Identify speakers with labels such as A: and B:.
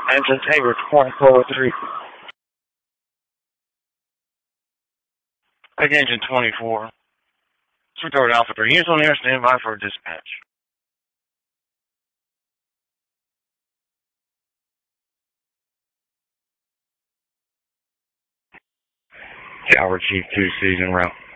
A: Engine Hayward, 403. Big Engine 24. Switchboard Alpha 3. Units on air, stand by for dispatch. Tower Chief 2 Season Route.